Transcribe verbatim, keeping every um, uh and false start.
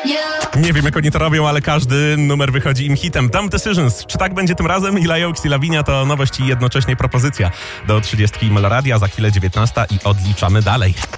Nie wiem, jak oni to robią, ale każdy numer wychodzi im hitem. Dumb Decisions. Czy tak będzie tym razem? Ila Oaks i Lavinia to nowość i jednocześnie propozycja do trzydziestki Meloradia. Za chwilę dziewiętnasta i odliczamy dalej.